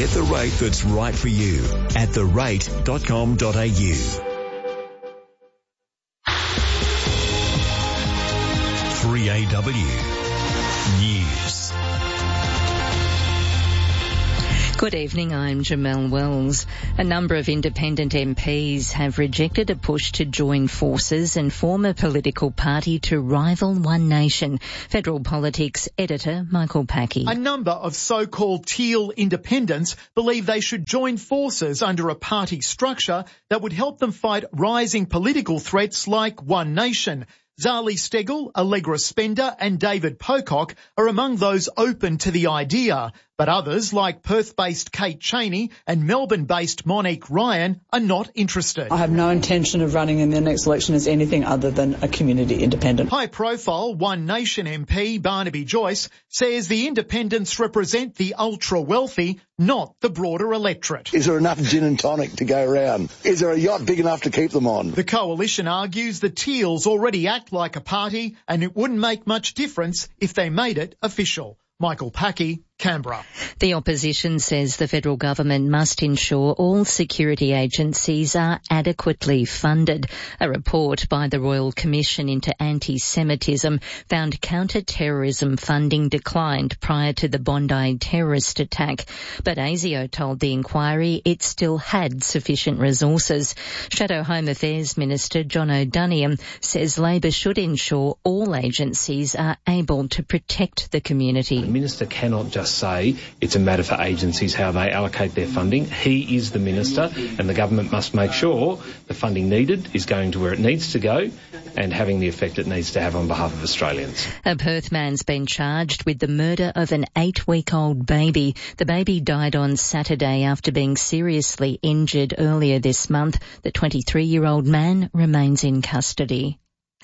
Get the rate that's right for you at therate.com.au. 3AW News. Good evening, I'm Jamelle Wells. A number of independent MPs have rejected a push to join forces and form a political party to rival One Nation. Federal Politics editor Michael Packey. A number of so-called teal independents believe they should join forces under a party structure that would help them fight rising political threats like One Nation. Zali Steggall, Allegra Spender and David Pocock are among those open to the idea, but others like Perth-based Kate Chaney and Melbourne-based Monique Ryan are not interested. I have no intention of running in the next election as anything other than a community independent. High-profile One Nation MP Barnaby Joyce says the independents represent the ultra-wealthy, not the broader electorate. Is there enough gin and tonic to go around? Is there a yacht big enough to keep them on? The coalition argues the Teals already act like a party and it wouldn't make much difference if they made it official. Michael Packey, Canberra. The opposition says the federal government must ensure all security agencies are adequately funded. A report by the Royal Commission into Anti-Semitism found counter-terrorism funding declined prior to the Bondi terrorist attack. But ASIO told the inquiry it still had sufficient resources. Shadow Home Affairs Minister John O'Donoghue says Labor should ensure all agencies are able to protect the community. The Minister cannot just say it's a matter for agencies how they allocate their funding. He is the Minister and the government must make sure the funding needed is going to where it needs to go and having the effect it needs to have on behalf of Australians. A Perth man's been charged with the murder of an 8-week-old baby. The baby died on Saturday after being seriously injured earlier this month. The 23-year-old man remains in custody.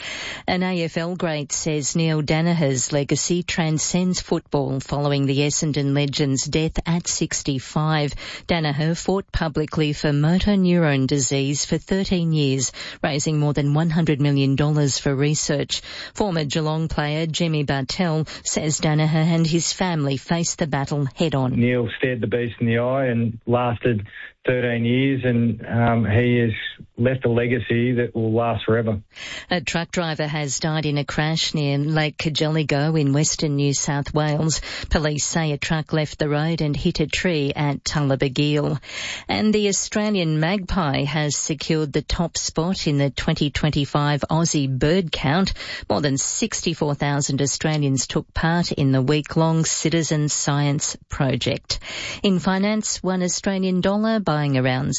An AFL great says Neil Daniher's legacy transcends football following the Essendon legend's death at 65. Daniher fought publicly for motor neurone disease for 13 years, raising more than $100 million for research. Former Geelong player Jimmy Bartell says Daniher and his family faced the battle head-on. Neil stared the beast in the eye and lasted 13 years and he has left a legacy that will last forever. A truck driver has died in a crash near Lake Cargelligo in western New South Wales. Police say a truck left the road and hit a tree at Tullabegeel. And the Australian magpie has secured the top spot in the 2025 Aussie bird count. More than 64,000 Australians took part in the week-long Citizen Science project. In finance, $1 Australian dollar buying around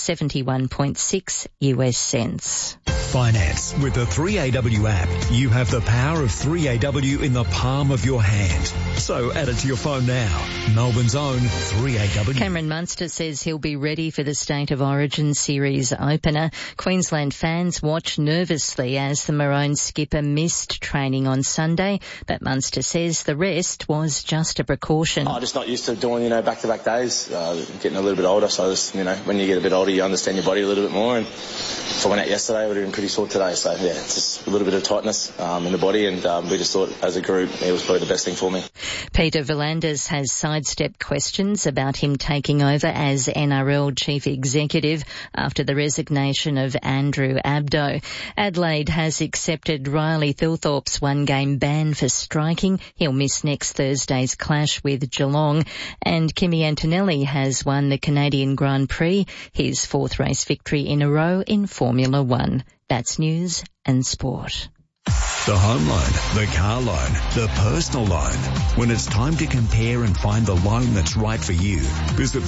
71.6 US cents. Finance. With the 3AW app, you have the power of 3AW in the palm of your hand. So add it to your phone now. Melbourne's own 3AW. Cameron Munster says he'll be ready for the State of Origin series opener. Queensland fans watch nervously as the Maroon skipper missed training on Sunday, but Munster says the rest was just a precaution. I'm just not used to doing, back-to-back days. Getting a little bit older, so just, when you get a bit older, you understand your body a little bit more. And if I went out yesterday, I would have been pretty sore today. So, yeah, it's just a little bit of tightness in the body, and we just thought as a group it was probably the best thing for me. Peter V'landys has sidestepped questions about him taking over as NRL Chief Executive after the resignation of Andrew Abdo. Adelaide has accepted Riley Thilthorpe's one-game ban for striking. He'll miss next Thursday's clash with Geelong. And Kimi Antonelli has won the Canadian Grand Prix, his fourth race victory in a row in Formula One. That's news and sport. The home loan, the car loan, the personal loan. When it's time to compare and find the loan that's right for you, visit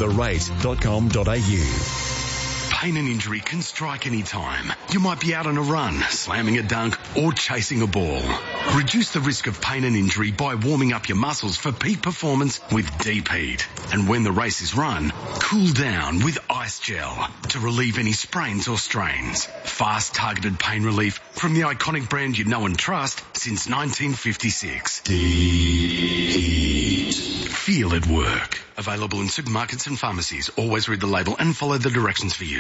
therate.com.au. Pain and injury can strike any time. You might be out on a run, slamming a dunk, or chasing a ball. Reduce the risk of pain and injury by warming up your muscles for peak performance with Deep Heat. And when the race is run, cool down with Ice Gel to relieve any sprains or strains. Fast, targeted pain relief from the iconic brand you know and trust since 1956. Deep Heat. Feel it work. Available in supermarkets and pharmacies. Always read the label and follow the directions for use.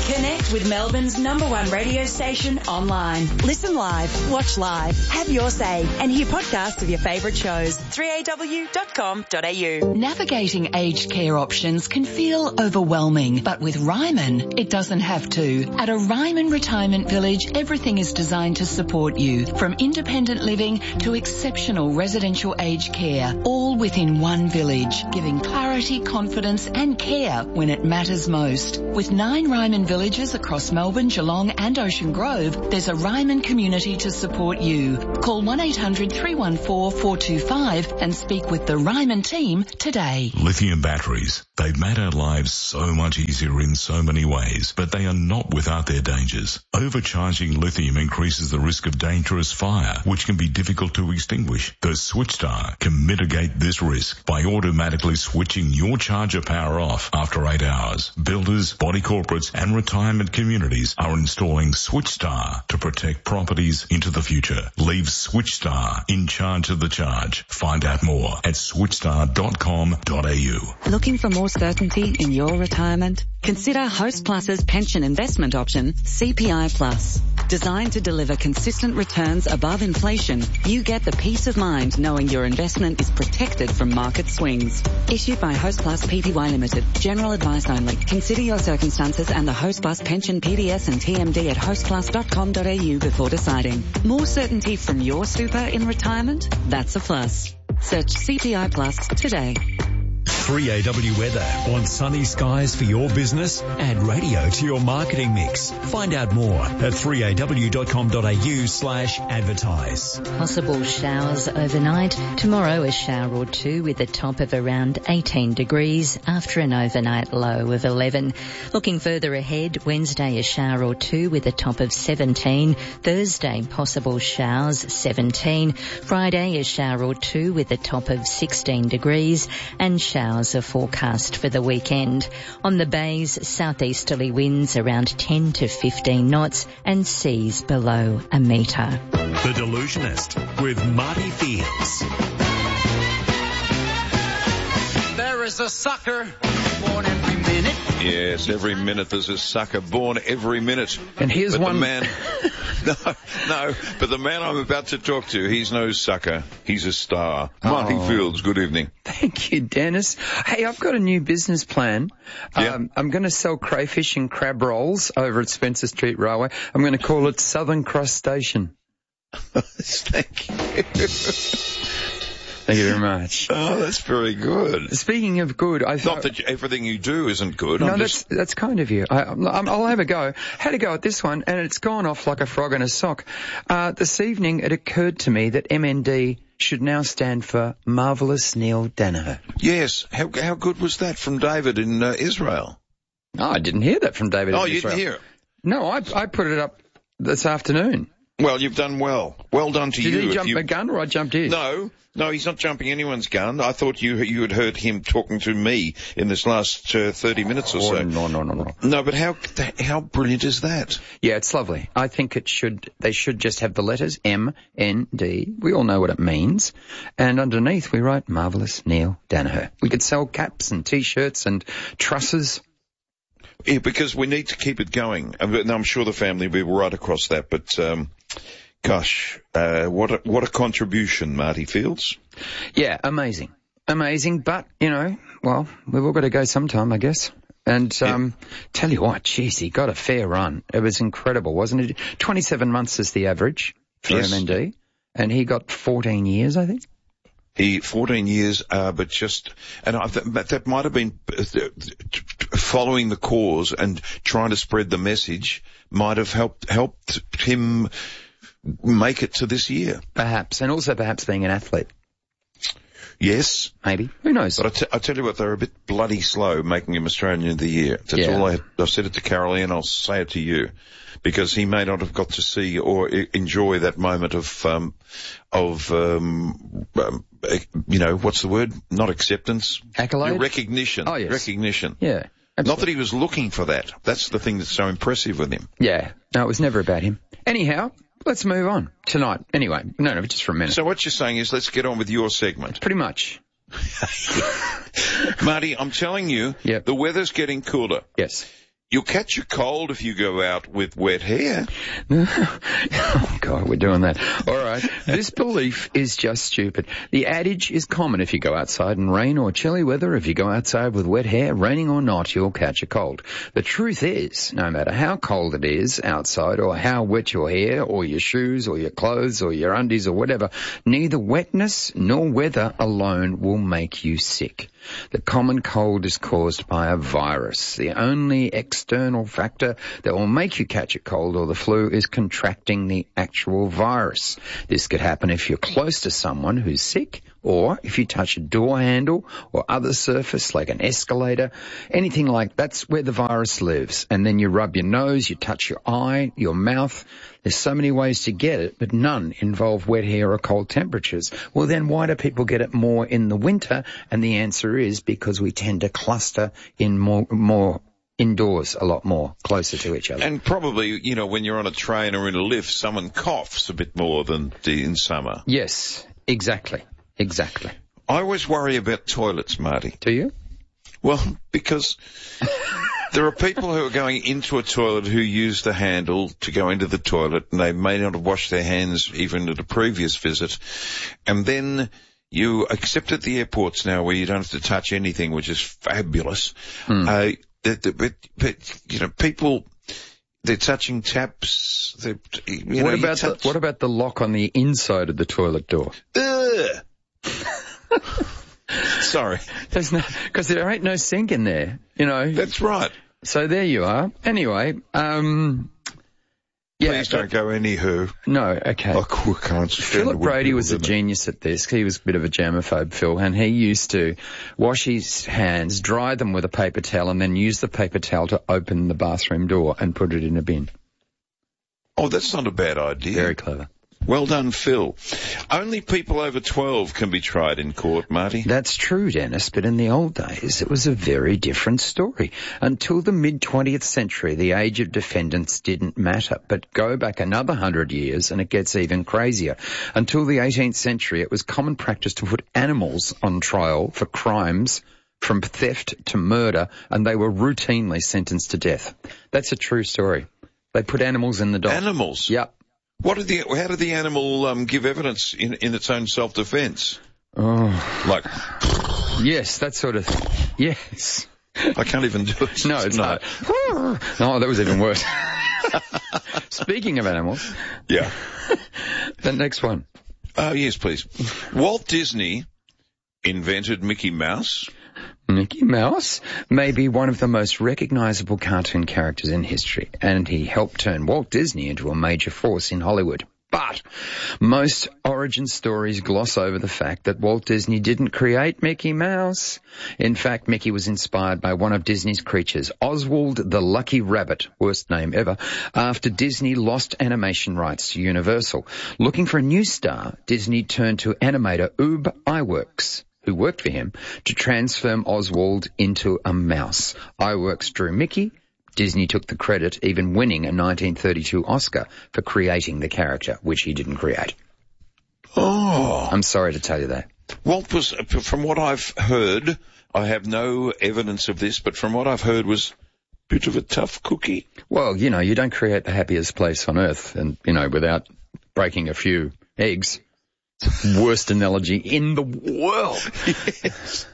Connect with Melbourne's #1 radio station online. Listen live, watch live, have your say, and hear podcasts of your favourite shows. 3aw.com.au. Navigating aged care options can feel overwhelming, but with Ryman, it doesn't have to. At a Ryman Retirement Village, everything is designed to support you, from independent living to exceptional residential aged care, all within one village, giving clarity, confidence and care when it matters most. With 9 Ryman villages across Melbourne, Geelong and Ocean Grove, there's a Ryman community to support you. Call 1-800-314-425 and speak with the Ryman team today. Lithium batteries. They've made our lives so much easier in so many ways, but they are not without their dangers. Overcharging lithium increases the risk of dangerous fire, which can be difficult to extinguish. The SwitchStar can mitigate this risk by automatically switching your charger power off after 8 hours. Builders, body corporates and retirement communities are installing SwitchStar to protect properties into the future. Leave SwitchStar in charge of the charge. Find out more at switchstar.com.au. Looking for more certainty in your retirement? Consider Host Plus's pension investment option, CPI Plus. Designed to deliver consistent returns above inflation, you get the peace of mind knowing your investment is protected from market swings. Issued by Host Plus Pty Limited. General advice only. Consider your circumstances and the Host Plus pension PDS and TMD at hostplus.com.au before deciding. More certainty from your super in retirement? That's a plus. Search CPI Plus today. 3AW weather. Want sunny skies for your business? Add radio to your marketing mix. Find out more at 3aw.com.au/advertise. Possible showers overnight. Tomorrow a shower or two with a top of around 18 degrees after an overnight low of 11. Looking further ahead, Wednesday a shower or two with a top of 17. Thursday possible showers 17. Friday a shower or two with a top of 16 degrees and showers are forecast for the weekend. On the bays, southeasterly winds around 10 to 15 knots and seas below a metre. The Delusionist with Marty Fields. There is a sucker born every minute. Yes, every minute there's a sucker born every minute. And here's one. No, but the man I'm about to talk to, he's no sucker. He's a star. Marty Fields, good evening. Thank you, Dennis. Hey, I've got a new business plan. Yeah. I'm going to sell crayfish and crab rolls over at Spencer Street Railway. I'm going to call it Southern Cross Station. Thank you. Thank you very much. Oh, that's very good. Speaking of good, I thought... Not that everything you do isn't good. No, that's kind of you. I'll have a go. Had a go at this one, and it's gone off like a frog in a sock. This evening, it occurred to me that MND should now stand for Marvellous Neil Danaher. Yes. How good was that from David in Israel? Oh, I didn't hear that from David in Israel. Oh, you didn't hear it? No, I put it up this afternoon. Well, you've done well. Well done to you. Did he jump a gun or I jumped his? No, he's not jumping anyone's gun. I thought you had heard him talking to me in this last 30 minutes or so. No. No, but how brilliant is that? Yeah, it's lovely. I think they should just have the letters M, N, D. We all know what it means. And underneath we write Marvellous Neil Danaher. We could sell caps and T-shirts and trusses. Yeah, because we need to keep it going. And I'm sure the family will be right across that, but, gosh, what a contribution, Marty Fields. Yeah, amazing. But, well, we've all got to go sometime, I guess. And, tell you what, geez, he got a fair run. It was incredible, wasn't it? 27 months is the average for MND. And he got 14 years, I think. 14 years, but that might have been following the cause and trying to spread the message might have helped him make it to this year. Perhaps, and also perhaps being an athlete. Yes. Maybe. Who knows? But I tell you what, they're a bit bloody slow making him Australian of the Year. That's all I've said it to Carol Ann, I'll say it to you. Because he may not have got to see or enjoy that moment of what's the word? Not acceptance. Accolade? Recognition. Oh, yes. Recognition. Yeah. Absolutely. Not that he was looking for that. That's the thing that's so impressive with him. Yeah. No, it was never about him. Anyhow, let's move on tonight. Anyway, no, just for a minute. So what you're saying is let's get on with your segment. Pretty much. Marty, I'm telling you, the weather's getting cooler. Yes. You'll catch a cold if you go out with wet hair. Oh, God, we're doing that. All right. This belief is just stupid. The adage is common: if you go outside in rain or chilly weather, if you go outside with wet hair, raining or not, you'll catch a cold. The truth is, no matter how cold it is outside or how wet your hair or your shoes or your clothes or your undies or whatever, neither wetness nor weather alone will make you sick. The common cold is caused by a virus. The only external factor that will make you catch a cold or the flu is contracting the actual virus. This could happen if you're close to someone who's sick, or if you touch a door handle or other surface like an escalator, anything like that's where the virus lives. And then you rub your nose, you touch your eye, your mouth. There's so many ways to get it, but none involve wet hair or cold temperatures. Well, then why do people get it more in the winter? And the answer is because we tend to cluster in more indoors a lot more, closer to each other. And probably, you know, when you're on a train or in a lift, someone coughs a bit more than in summer. Yes, exactly. Exactly. I always worry about toilets, Marty. Do you? Well, because there are people who are going into a toilet who use the handle to go into the toilet, and they may not have washed their hands even at a previous visit. And then you accept at the airports now where you don't have to touch anything, which is fabulous. But, you know, people, they're touching taps. What about the lock on the inside of the toilet door? Sorry. Because there ain't no sink in there, you know. That's right. So there you are. Anyway, Please don't go anywho. No, okay. I can't stand Philip Brady was a genius at this. He was a bit of a germaphobe, Phil, and he used to wash his hands, dry them with a paper towel, and then use the paper towel to open the bathroom door and put it in a bin. Oh, that's not a bad idea. Very clever. Well done, Phil. Only people over 12 can be tried in court, Marty. That's true, Dennis, but in the old days it was a very different story. Until the mid-20th century, the age of defendants didn't matter. But go back another 100 years and it gets even crazier. Until the 18th century, it was common practice to put animals on trial for crimes from theft to murder, and they were routinely sentenced to death. That's a true story. They put animals in the dock. Animals? Yep. How did the animal give evidence in its own self-defense? Oh. Like... Yes, that sort of... Yes. I can't even do it. No, it's not. No, that was even worse. Speaking of animals... Yeah. The next one. Yes, please. Walt Disney invented Mickey Mouse. Mickey Mouse may be one of the most recognizable cartoon characters in history, and he helped turn Walt Disney into a major force in Hollywood. But most origin stories gloss over the fact that Walt Disney didn't create Mickey Mouse. In fact, Mickey was inspired by one of Disney's creatures, Oswald the Lucky Rabbit, worst name ever, after Disney lost animation rights to Universal. Looking for a new star, Disney turned to animator Ub Iwerks, who worked for him, to transform Oswald into a mouse. Iwerks drew Mickey. Disney took the credit, even winning a 1932 Oscar for creating the character, which he didn't create. Oh. I'm sorry to tell you that. Walt was, from what I've heard, I have no evidence of this, but from what I've heard was a bit of a tough cookie. Well, you know, you don't create the happiest place on earth and, you know, without breaking a few eggs. Worst analogy in the world. Yes.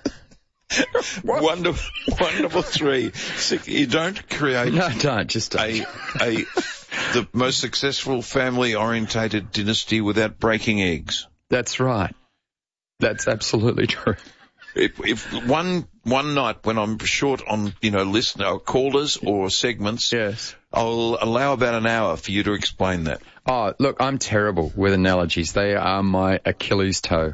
Wonderful three. You don't create... No, don't. Just don't. The most successful family-orientated dynasty without breaking eggs. That's right. That's absolutely true. If one night when I'm short on, you know, listener callers or segments, yes, I'll allow about an hour for you to explain that. Oh, look, I'm terrible with analogies. They are my Achilles toe.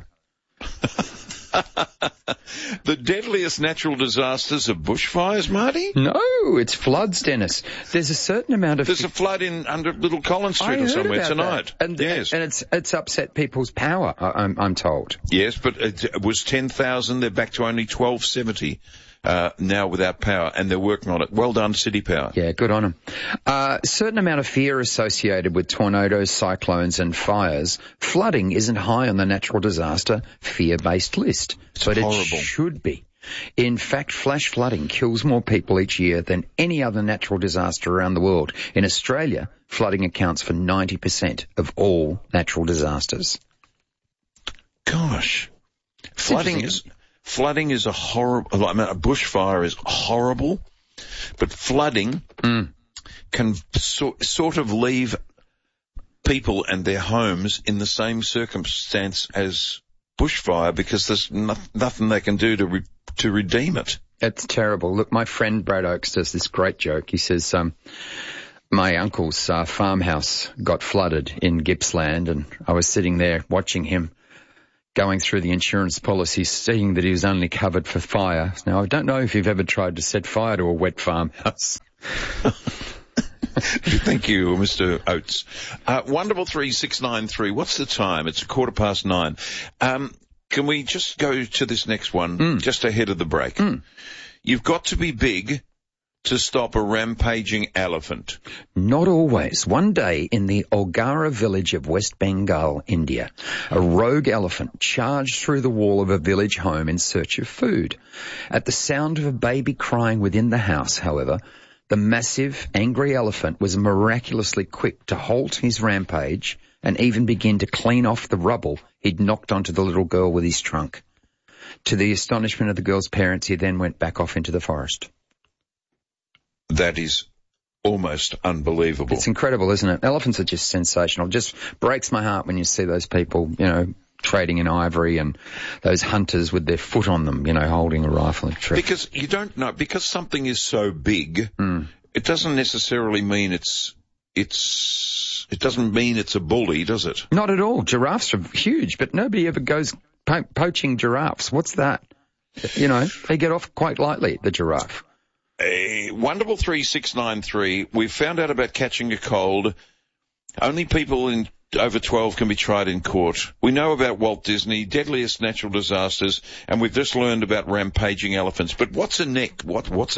The deadliest natural disasters are bushfires, Marty? No, it's floods, Dennis. There's a certain amount of... There's a flood under Little Collins Street or somewhere tonight. And, yes. And it's upset people's power, I'm told. Yes, but it was 10,000. They're back to only 1,270 now without power, and they're working on it. Well done, City Power. Yeah, good on them. A certain amount of fear associated with tornadoes, cyclones and fires. Flooding isn't high on the natural disaster fear-based list, but horrible. It should be. In fact, flash flooding kills more people each year than any other natural disaster around the world. In Australia, flooding accounts for 90% of all natural disasters. Gosh. Flooding is a horrible, I mean, a bushfire is horrible, but flooding can sort of leave people and their homes in the same circumstance as bushfire because there's nothing they can do to redeem it. It's terrible. Look, my friend Brad Oakes does this great joke. He says, my uncle's farmhouse got flooded in Gippsland, and I was sitting there watching him going through the insurance policy, seeing that he was only covered for fire. Now, I don't know if you've ever tried to set fire to a wet farmhouse. Thank you, Mr. Oates. 133-693. What's the time? It's 9:15. Can we just go to this next one just ahead of the break? You've got to be big to stop a rampaging elephant. Not always. One day in the Olgara village of West Bengal, India, a rogue elephant charged through the wall of a village home in search of food. At the sound of a baby crying within the house, however, the massive, angry elephant was miraculously quick to halt his rampage and even begin to clean off the rubble he'd knocked onto the little girl with his trunk. To the astonishment of the girl's parents, he then went back off into the forest. That is almost unbelievable. It's incredible, isn't it? Elephants are just sensational. It just breaks my heart when you see those people, trading in ivory and those hunters with their foot on them, holding a rifle and tree. Because you don't know, because something is so big, it doesn't necessarily mean it doesn't mean it's a bully, does it? Not at all. Giraffes are huge, but nobody ever goes poaching giraffes. What's that? They get off quite lightly, the giraffe. 133-693. We've found out about catching a cold. Only people over 12 can be tried in court. We know about Walt Disney, deadliest natural disasters, and we've just learned about rampaging elephants. But what's next? What's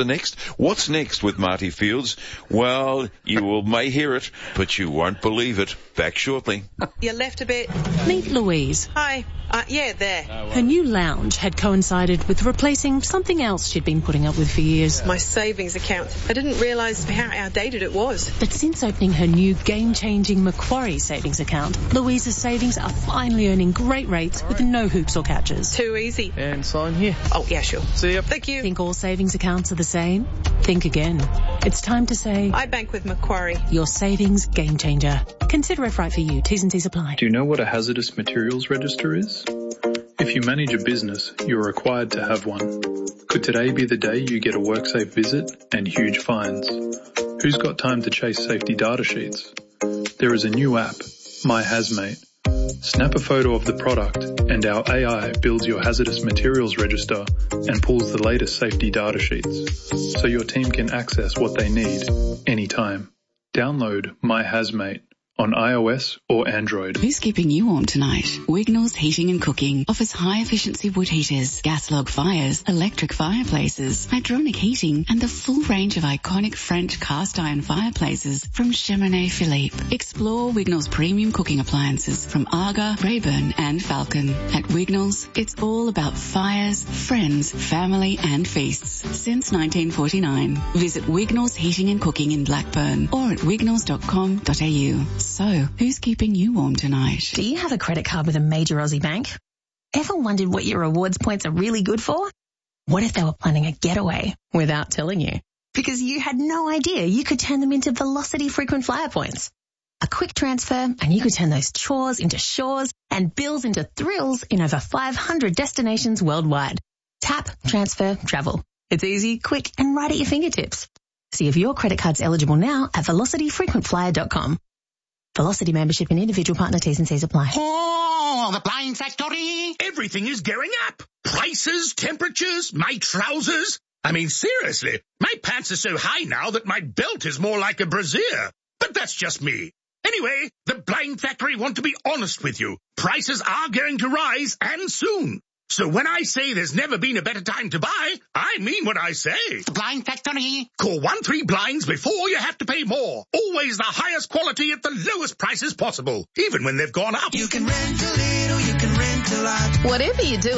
next with Marty Fields? Well, you may hear it, but you won't believe it. Back shortly. You left a bit. Meet Louise. Hi. Yeah, there. Her new lounge had coincided with replacing something else she'd been putting up with for years. My savings account. I didn't realise how outdated it was. But since opening her new game-changing Macquarie savings account, Louise's savings are finally earning great rates with no hoops or catches. Too easy. And sign here. Oh, yeah, sure. See ya. Thank you. Think all savings accounts are the same? Think again. It's time to say... I bank with Macquarie. Your savings game changer. Consider if right for you. T's and C's apply. Do you know what a hazardous materials register is? If you manage a business, you're required to have one. Could today be the day you get a WorkSafe visit and huge fines? Who's got time to chase safety data sheets? There is a new app, My Hazmate. Snap a photo of the product and our AI builds your hazardous materials register and pulls the latest safety data sheets so your team can access what they need anytime. Download My Hazmate on iOS or Android. Who's keeping you warm tonight? Wignall's Heating and Cooking offers high-efficiency wood heaters, gas log fires, electric fireplaces, hydronic heating, and the full range of iconic French cast-iron fireplaces from Cheminée Philippe. Explore Wignall's premium cooking appliances from Aga, Rayburn, and Falcon. At Wignall's, it's all about fires, friends, family, and feasts. Since 1949. Visit Wignall's Heating and Cooking in Blackburn or at wignalls.com.au. So, who's keeping you warm tonight? Do you have a credit card with a major Aussie bank? Ever wondered what your rewards points are really good for? What if they were planning a getaway without telling you? Because you had no idea you could turn them into Velocity frequent flyer points. A quick transfer and you could turn those chores into shores and bills into thrills in over 500 destinations worldwide. Tap, transfer, travel. It's easy, quick, and right at your fingertips. See if your credit card's eligible now at velocityfrequentflyer.com. Velocity membership and individual partner T's and C's apply. Oh, the Blind Factory! Everything is going up. Prices, temperatures, my trousers. I mean, seriously, my pants are so high now that my belt is more like a brassiere. But that's just me. Anyway, the Blind Factory want to be honest with you. Prices are going to rise, and soon. So when I say there's never been a better time to buy, I mean what I say. The Blind Factory. Call 13-Blinds before you have to pay more. Always the highest quality at the lowest prices possible, even when they've gone up. You can rent a little, you can rent a lot. Whatever you're doing,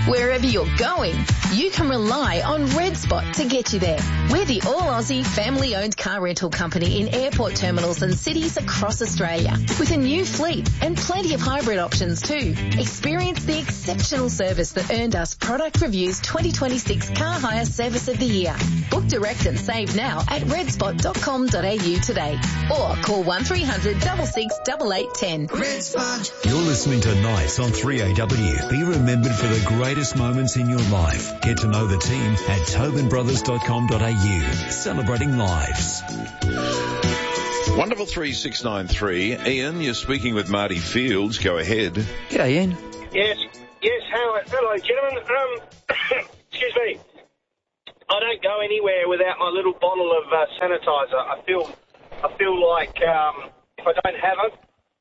Wherever you're going, you can rely on Red Spot to get you there. We're the all-Aussie family-owned car rental company in airport terminals and cities across Australia, with a new fleet and plenty of hybrid options too. Experience the exceptional service that earned us Product Review's 2026 Car Hire Service of the Year. Book direct and save now at redspot.com.au today, or call 1300 66 8810. Red Spot. You're listening to Nights on 3AW. Be remembered for the greatest moments in your life. Get to know the team at tobinbrothers.com.au. Celebrating lives. Wonderful 3693. Ian, you're speaking with Marty Fields. Go ahead. G'day, Ian. Yes, hello, gentlemen. Excuse me. I don't go anywhere without my little bottle of sanitizer. I feel like if I don't have it,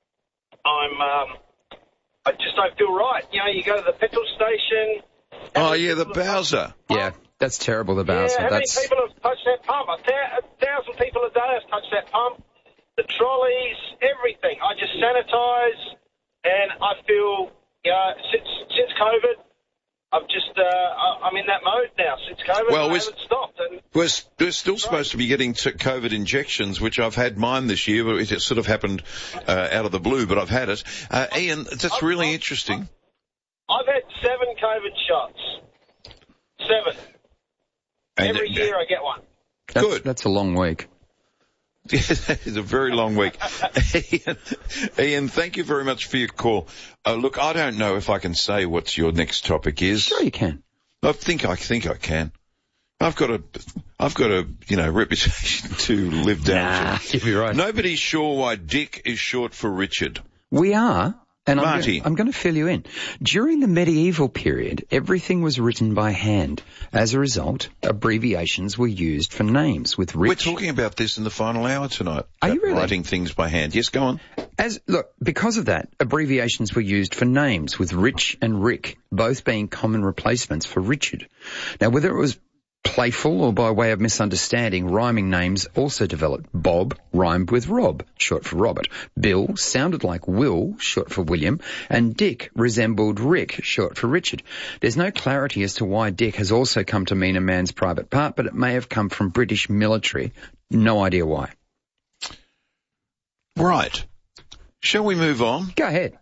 I just don't feel right. You know, you go to the petrol station. Oh yeah, the Bowser. Yeah, that's terrible. The Bowser. Yeah, how many people have touched that pump? 1,000 people a day have touched that pump. The trolleys, everything. I just sanitize, and I feel, since COVID, I've just, I'm in that mode now. Since COVID, I haven't stopped. And we're still supposed to be getting COVID injections, which I've had mine this year, but it sort of happened out of the blue, but I've had it. Ian, that's really interesting. I've had 7 COVID shots. 7. And every year I get one. Good. That's a long week. It's a very long week. Ian, thank you very much for your call. Look, I don't know if I can say what your next topic is. Sure you can. I think I can. I've got a reputation to live down to. You'll be right. Nobody's sure why Dick is short for Richard. We are. And Marty. I'm going to fill you in. During the medieval period, everything was written by hand. As a result, abbreviations were used for names with rich... We're talking about this in the final hour tonight. Are you really? Writing things by hand. Yes, go on. Because of that, abbreviations were used for names with Rich and Rick, both being common replacements for Richard. Now, whether it was playful or by way of misunderstanding, rhyming names also developed. Bob rhymed with Rob, short for Robert. Bill sounded like Will, short for William. And Dick resembled Rick, short for Richard. There's no clarity as to why Dick has also come to mean a man's private part, but it may have come from British military. No idea why. Right. Shall we move on? Go ahead.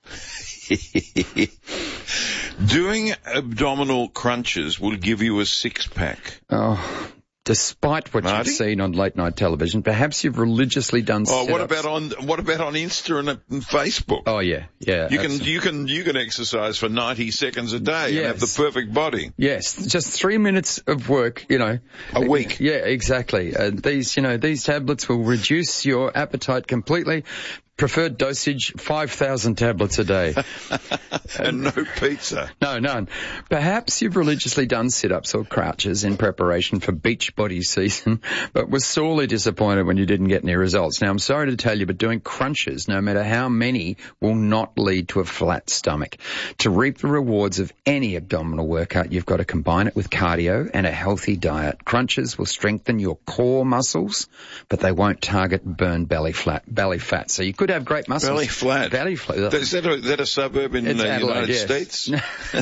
Doing abdominal crunches will give you a six-pack. Oh, despite what Marty? You've seen on late night television, perhaps you've religiously done sit-ups. What about on Insta and Facebook? Oh yeah. You can exercise for 90 seconds a day and have the perfect body. Yes, just 3 minutes of work, a week. Yeah, exactly. These tablets will reduce your appetite completely. Preferred dosage, 5,000 tablets a day. And no pizza. No, none. Perhaps you've religiously done sit-ups or crouches in preparation for beach body season, but were sorely disappointed when you didn't get any results. Now, I'm sorry to tell you, but doing crunches, no matter how many, will not lead to a flat stomach. To reap the rewards of any abdominal workout, you've got to combine it with cardio and a healthy diet. Crunches will strengthen your core muscles, but they won't target burn belly fat. So you could have great muscles. Belly flat. Is that a suburb in the United States?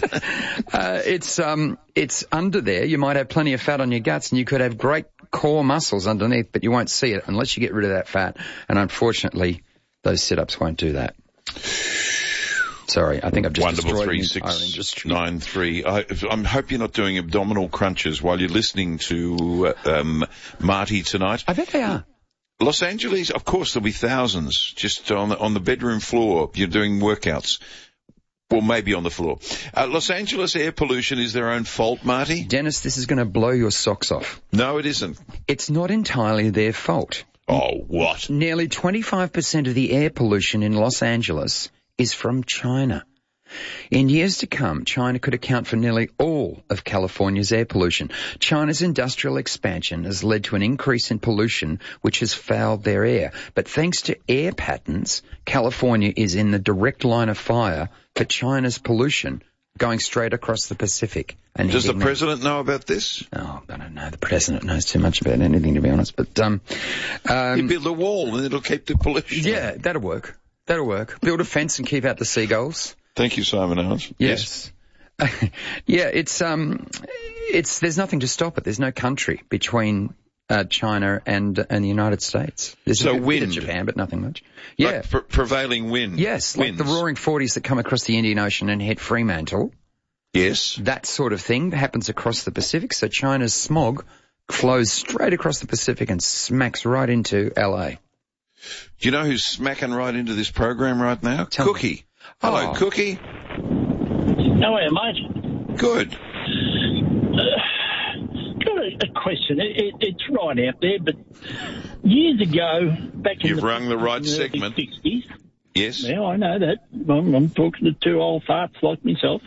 It's under there. You might have plenty of fat on your guts, and you could have great core muscles underneath, but you won't see it unless you get rid of that fat. And unfortunately, those sit-ups won't do that. Sorry, I think I've just destroyed the entire industry. 93. I hope you're not doing abdominal crunches while you're listening to Marty tonight. I bet they are. Los Angeles, of course, there'll be thousands just on the bedroom floor. You're doing workouts. Well, maybe on the floor. Los Angeles air pollution is their own fault, Marty? Dennis, this is going to blow your socks off. No, it isn't. It's not entirely their fault. Oh, what? Nearly 25% of the air pollution in Los Angeles is from China. In years to come, China could account for nearly all of California's air pollution. China's industrial expansion has led to an increase in pollution, which has fouled their air. But thanks to air patterns, California is in the direct line of fire for China's pollution going straight across the Pacific. And does the president know about this? Oh, I don't know. The president knows too much about anything, to be honest. But you build a wall and it'll keep the pollution. Yeah, that'll work. Build a fence and keep out the seagulls. Thank you, Simon Owens. Yes. Yeah, it's there's nothing to stop it. There's no country between China and the United States. There's So a bit wind. of Japan, but nothing much. Yeah. Like prevailing wind. Yes, winds. like the roaring 40s that come across the Indian Ocean and hit Fremantle. Yes. That sort of thing happens across the Pacific. So China's smog flows straight across the Pacific and smacks right into LA. Do you know who's smacking right into this program right now? Cookie. Hello, Oh. Cookie. How are you, mate? Good. Got a question. It's right out there, but years ago, back in You've rung the right segment. 60s. Yes. Yeah, I know that. I'm talking to two old farts like myself.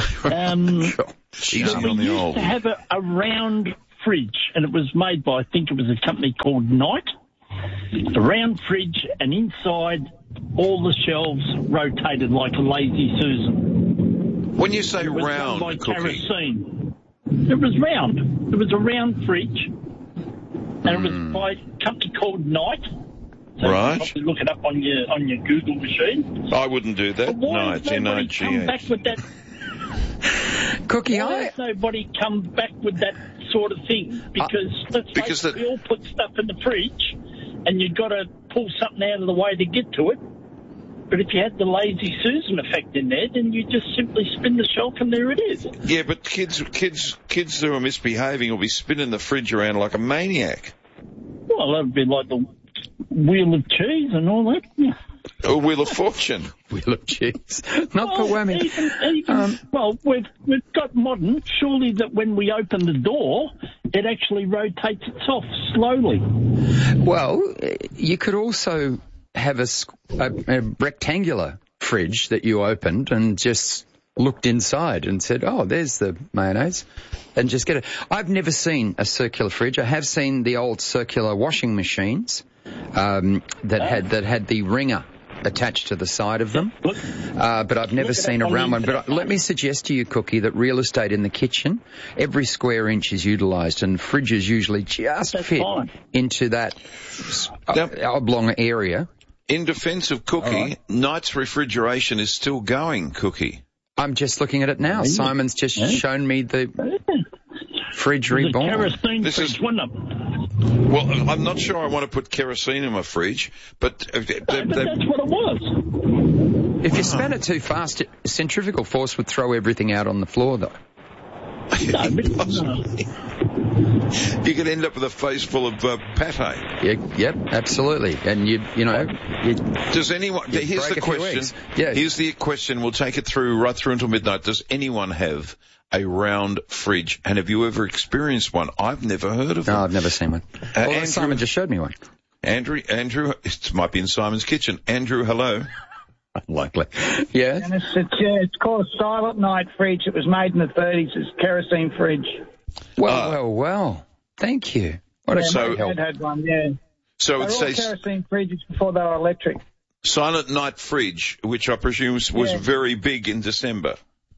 Easy we on the used old. to have a round fridge, and it was made by, I think it was a company called Knight. A round fridge, and inside all the shelves rotated like a Lazy Susan. When you say It was round, run by Cookie, kerosene. It was round. It was a round fridge, and it was by a company called Knight. So you Right. can probably look it up on your Google machine. I wouldn't do that. But why No, has it's nobody come back N-I-G-H. with that? Cookie, Why has nobody come back with that sort of thing? Because let's face it, we all put stuff in the fridge, and you've got to pull something out of the way to get to it. But if you had the Lazy Susan effect in there, then you just simply spin the shelf and there it is. Yeah, but kids who are misbehaving will be spinning the fridge around like a maniac. Well, that would be like the Wheel of Cheese and all that. Yeah. A Wheel of Fortune. Wheel of Cheese. Not for women. Well, we've got modern. Surely that when we open the door, it actually rotates itself slowly. Well, you could also have a rectangular fridge that you opened and just looked inside and said, oh, there's the mayonnaise, and just get it. I've never seen a circular fridge. I have seen the old circular washing machines that had the ringer attached to the side of them, but I've never seen a round one. But let me suggest to you, Cookie, that real estate in the kitchen, every square inch is utilised, and fridges usually just fit into that oblong area. In defence of Cookie, Knight's refrigeration is still going, Cookie. I'm just looking at it now. Simon's just shown me the fridge reborn. Kerosene fridge, wasn't it? Well, I'm not sure I want to put kerosene in my fridge, but But that's what it was. If you span it too fast, centrifugal force would throw everything out on the floor, though. You could end up with a face full of pate. Yep, absolutely. And Does anyone? Here's the question. Yes. Here's the question. We'll take it right through until midnight. Does anyone have a round fridge? And have you ever experienced one? I've never heard of them. No, I've never seen one. Well, Simon just showed me one. Andrew, it might be in Simon's kitchen. Andrew, hello. Unlikely. Yeah. And it's called a Silent Night fridge. It was made in the 30s. It's a kerosene fridge. Well. Thank you. My dad had one, yeah. So they it were all says kerosene fridges before they were electric. Silent Night fridge, which I presume was very big in December.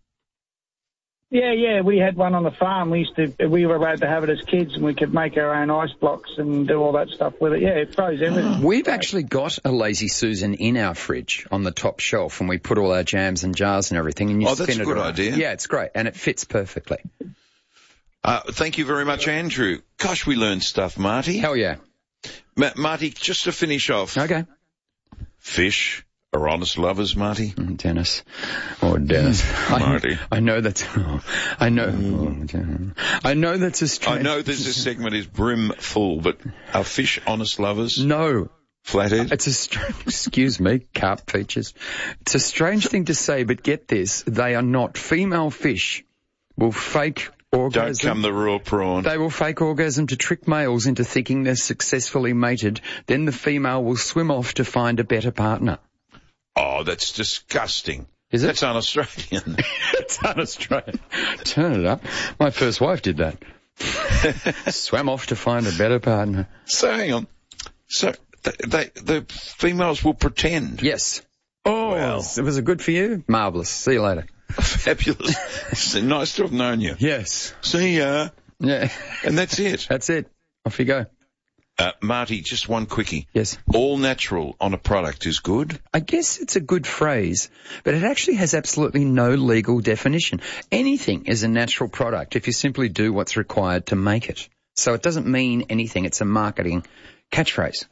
Yeah, we had one on the farm. We were allowed to have it as kids, and we could make our own ice blocks and do all that stuff with it. Yeah, it froze everything. We've actually got a Lazy Susan in our fridge on the top shelf, and we put all our jams and jars and everything. And you spin that's a it good around. idea. Yeah, it's great, and it fits perfectly. Thank you very much, Andrew. Gosh, we learned stuff, Marty. Hell yeah. Marty, just to finish off. Okay. Fish are honest lovers, Marty. Dennis. Oh, Dennis. Marty. I know that's... I know that's a strange... I know this segment is brim full, but are fish honest lovers? No. Flathead? It's a strange... Excuse me, carp features. It's a strange thing to say, but get this. They are not. Female fish will fake orgasm. Don't come the raw prawn. They will fake orgasm to trick males into thinking they're successfully mated. Then the female will swim off to find a better partner. Oh, that's disgusting. Is it? That's un-Australian. It's un-Australian. Turn it up. My first wife did that. Swam off to find a better partner. So hang on. So the females will pretend. Yes. Oh, well. Was it good for you? Marvellous. See you later. Fabulous. It's nice to have known you. Yes. See ya. Yeah. And that's it. That's it. Off you go. Marty, just one quickie. Yes. All natural on a product is good? I guess it's a good phrase, but it actually has absolutely no legal definition. Anything is a natural product if you simply do what's required to make it. So it doesn't mean anything. It's a marketing catchphrase.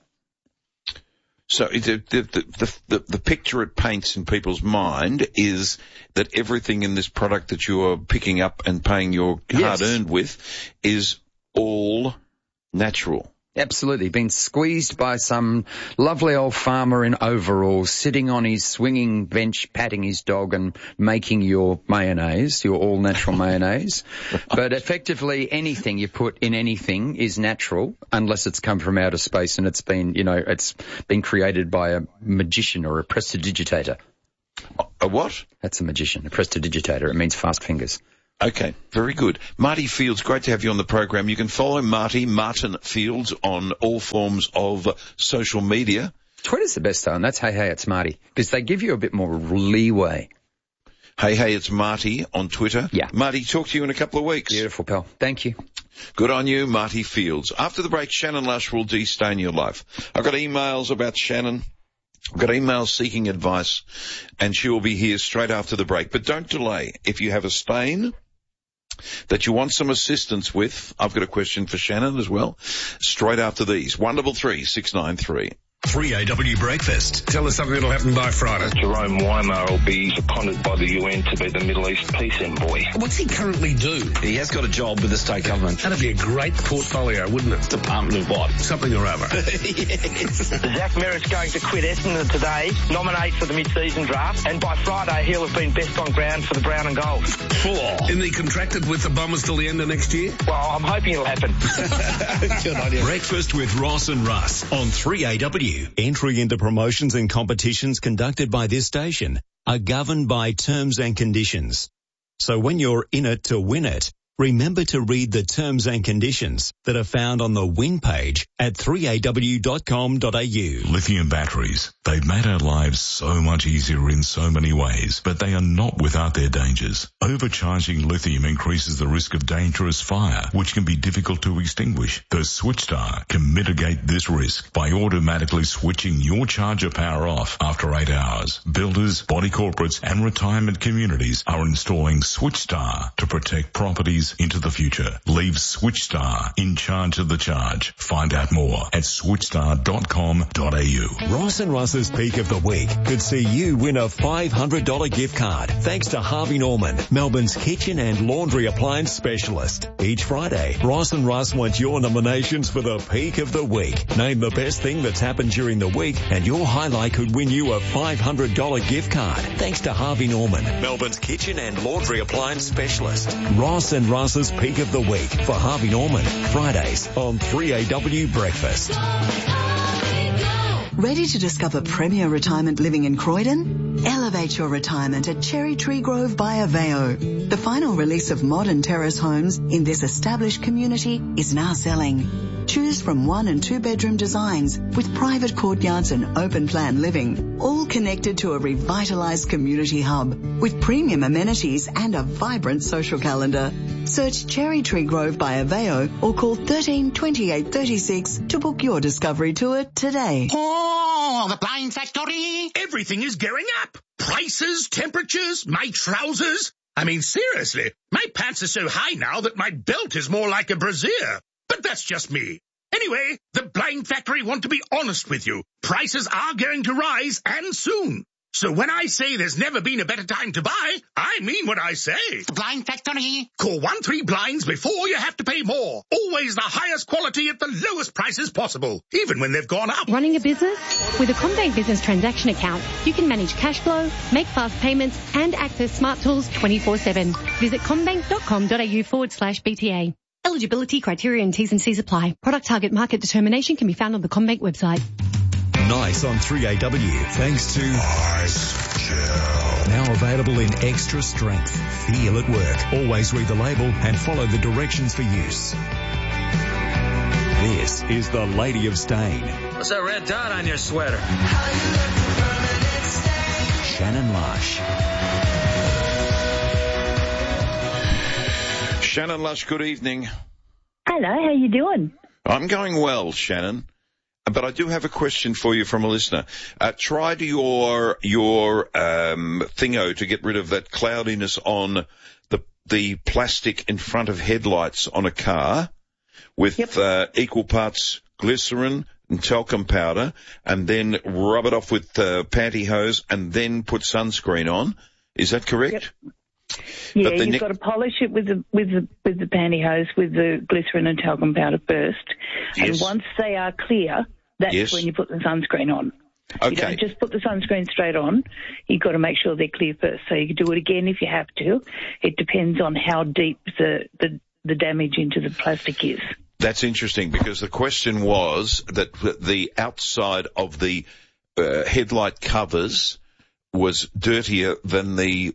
So the picture it paints in people's mind is that everything in this product that you're picking up and paying your hard-earned with is all natural. Absolutely. Been squeezed by some lovely old farmer in overalls sitting on his swinging bench, patting his dog and making your mayonnaise, your all-natural mayonnaise. But effectively anything you put in anything is natural unless it's come from outer space and it's been, it's been created by a magician or a prestidigitator. A what? That's a magician, a prestidigitator. It means fast fingers. Okay, very good. Marty Fields, great to have you on the program. You can follow Martin Fields, on all forms of social media. Twitter's the best though, and that's Hey It's Marty, because they give you a bit more leeway. Hey It's Marty on Twitter. Yeah. Marty, talk to you in a couple of weeks. Beautiful, pal. Thank you. Good on you, Marty Fields. After the break, Shannon Lush will de-stain your life. I've got emails about Shannon. I've got emails seeking advice, and she will be here straight after the break. But don't delay. If you have a stain that you want some assistance with, I've got a question for Shannon as well, straight after these. 133 693. 3AW Breakfast. Tell us something that'll happen by Friday. Jerome Weimar will be seconded by the UN to be the Middle East peace envoy. What's he currently do? He has got a job with the state government. That'd be a great portfolio, wouldn't it? Department of what? Something or other. Yes. Zach Merritt's going to quit Essendon today, nominate for the mid-season draft, and by Friday he'll have been best on ground for the brown and gold. Isn't he contracted with the Bombers till the end of next year? Well, I'm hoping it'll happen. Good on you. Breakfast with Ross and Russ on 3AW. Entry into promotions and competitions conducted by this station are governed by terms and conditions. So when you're in it to win it, remember to read the terms and conditions that are found on the win page at 3aw.com.au. Lithium batteries. They've made our lives so much easier in so many ways, but they are not without their dangers. Overcharging lithium increases the risk of dangerous fire, which can be difficult to extinguish. The SwitchStar can mitigate this risk by automatically switching your charger power off after 8 hours. Builders, body corporates and retirement communities are installing SwitchStar to protect properties into the future. Leave SwitchStar in charge of the charge. Find out more at switchstar.com.au. Ross and Russ's Peak of the Week could see you win a $500 gift card thanks to Harvey Norman, Melbourne's kitchen and laundry appliance specialist. Each Friday, Ross and Russ want your nominations for the Peak of the Week. Name the best thing that's happened during the week and your highlight could win you a $500 gift card thanks to Harvey Norman, Melbourne's kitchen and laundry appliance specialist. Ross and Russ's Peak of the Week for Harvey Norman, Fridays on 3AW Breakfast. Ready to discover premier retirement living in Croydon? Elevate your retirement at Cherry Tree Grove by Aveo. The final release of modern terrace homes in this established community is now selling. Choose from 1 and 2 bedroom designs with private courtyards and open plan living, all connected to a revitalized community hub with premium amenities and a vibrant social calendar. Search Cherry Tree Grove by Aveo or call 13 28 36 to book your discovery tour today. Oh, the Blind Factory! Everything is going up. Prices, temperatures, my trousers. I mean, seriously, my pants are so high now that my belt is more like a brassiere. But that's just me. Anyway, the Blind Factory want to be honest with you. Prices are going to rise, and soon. So when I say there's never been a better time to buy, I mean what I say. The Blind Factory. Call 13Blinds before you have to pay more. Always the highest quality at the lowest prices possible, even when they've gone up. Running a business? With a CommBank Business Transaction Account, you can manage cash flow, make fast payments, and access smart tools 24/7. Visit commbank.com.au/BTA. Eligibility, criteria and T's and C's apply. Product target market determination can be found on the CommBank website. Nice on 3AW thanks to Ice Gel. Now available in extra strength. Feel at work. Always read the label and follow the directions for use. This is the Lady of Stain. What's that red dot on your sweater? Shannon Lush. Shannon Lush, good evening. Hello, how you doing? I'm going well, Shannon. But I do have a question for you from a listener. Tried your thingo to get rid of that cloudiness on the plastic in front of headlights on a car with equal parts glycerin and talcum powder, and then rub it off with pantyhose and then put sunscreen on. Is that correct? Yep. Yeah, you've got to polish it with the pantyhose with the glycerin and talcum powder first. Yes. And once they are clear, that's when you put the sunscreen on. Okay. You don't just put the sunscreen straight on. You've got to make sure they're clear first. So you can do it again if you have to. It depends on how deep the damage into the plastic is. That's interesting, because the question was that the outside of the headlight covers was dirtier than the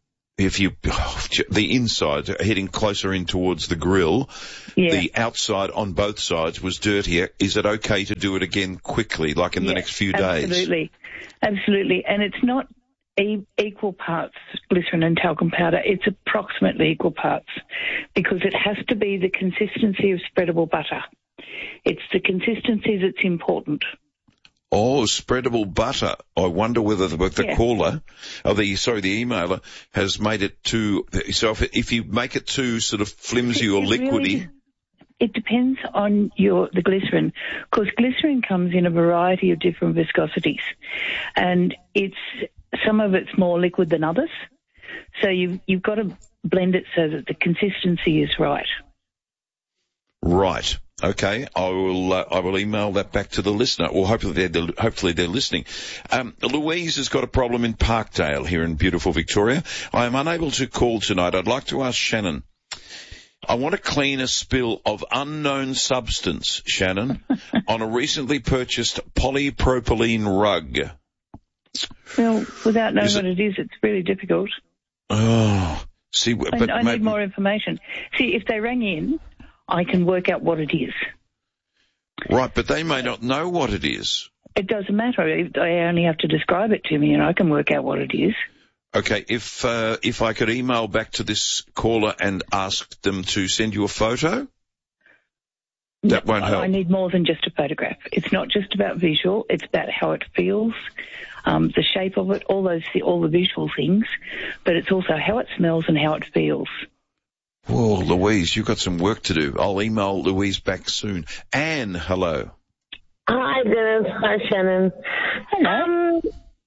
inside, heading closer in towards the grille. Yeah. The outside on both sides was dirtier. Is it okay to do it again quickly, like in the next few days? Absolutely. And it's not equal parts glycerin and talcum powder. It's approximately equal parts, because it has to be the consistency of spreadable butter. It's the consistency that's important. Oh, spreadable butter. I wonder whether the caller, the emailer, has made it too, so if you make it too sort of flimsy or liquidy. It depends on the glycerin, because glycerin comes in a variety of different viscosities, and some of it's more liquid than others. So you've got to blend it so that the consistency is right. Right. Okay. I will email that back to the listener. Or hopefully they're listening. Louise has got a problem in Parkdale here in beautiful Victoria. I am unable to call tonight. I'd like to ask Shannon. I want to clean a spill of unknown substance, Shannon, on a recently purchased polypropylene rug. Well, without knowing what it is, it's really difficult. Oh, see, but I need more information. See, if they rang in, I can work out what it is. Right, but they may not know what it is. It doesn't matter. They only have to describe it to me, and I can work out what it is. Okay, if I could email back to this caller and ask them to send you a photo, that won't help. I need more than just a photograph. It's not just about visual. It's about how it feels, the shape of it, all the visual things, but it's also how it smells and how it feels. Whoa, Louise, you've got some work to do. I'll email Louise back soon. Anne, hello. Hi, Dennis. Hi, Shannon. Hello.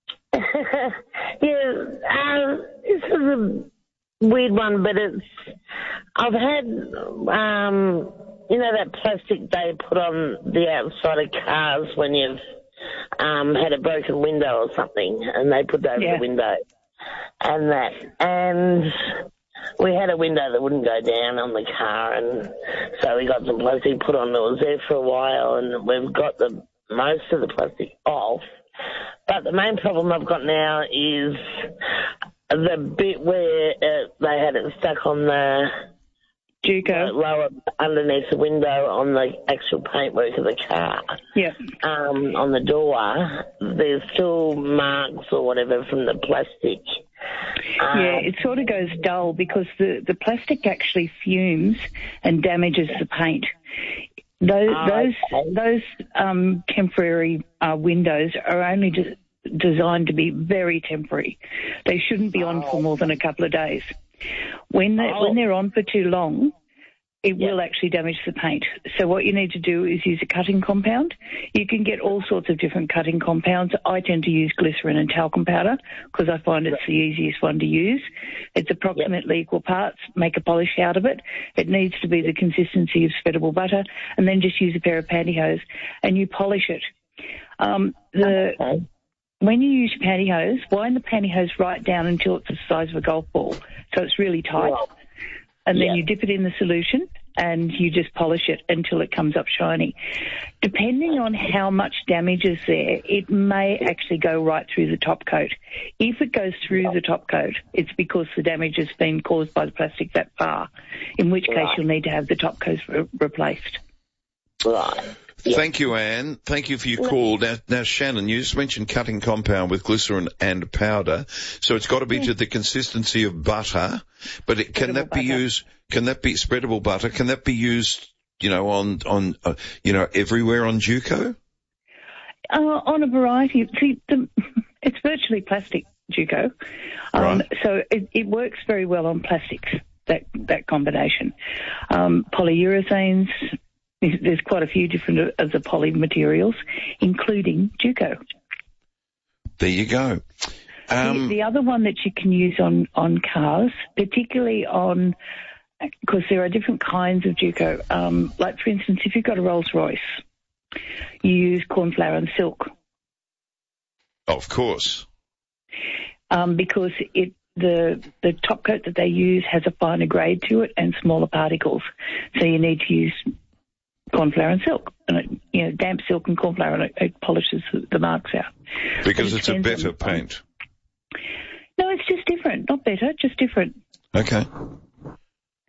This is a weird one, but I've had, that plastic they put on the outside of cars when you've had a broken window or something, and they put that over the window and that. And we had a window that wouldn't go down on the car, and so we got some plastic put on that was there for a while, and we've got most of the plastic off. But the main problem I've got now is the bit where they had it stuck on the Duco lower underneath the window on the actual paintwork of the car. Yeah. On the door, there's still marks or whatever from the plastic. It sort of goes dull because the plastic actually fumes and damages the paint. Those temporary windows are only designed to be very temporary. They shouldn't be on for more than a couple of days. When they're on for too long, it will actually damage the paint. So what you need to do is use a cutting compound. You can get all sorts of different cutting compounds. I tend to use glycerin and talcum powder because I find it's the easiest one to use. It's approximately equal parts. Make a polish out of it. It needs to be the consistency of spreadable butter, and then just use a pair of pantyhose and you polish it. When you use your pantyhose, wind the pantyhose right down until it's the size of a golf ball, so it's really tight. And then you dip it in the solution and you just polish it until it comes up shiny. Depending on how much damage is there, it may actually go right through the top coat. If it goes through the top coat, it's because the damage has been caused by the plastic that far, in which case you'll need to have the top coat replaced. Right. Thank you, Anne. Thank you for your call. Now, Shannon, you just mentioned cutting compound with glycerin and powder, so it's got to be to the consistency of butter. But can that be spreadable butter? Can that be used everywhere on Duco? On a variety. See, it's virtually plastic, Duco. Right. So it works very well on plastics, that combination. Polyurethanes, there's quite a few different of the poly materials, including Duco. There you go. The other one that you can use on cars, particularly because there are different kinds of Duco. Like, for instance, if you've got a Rolls-Royce, you use corn flour and silk. Of course. Because the top coat that they use has a finer grade to it and smaller particles. So you need to use corn flour and silk. And damp silk and corn flour, and it polishes the marks out. Because it's a better paint. No, it's just different. Not better, just different. Okay.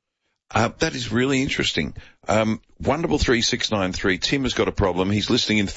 That is really interesting. Wonderful 3693. Tim has got a problem. He's listening in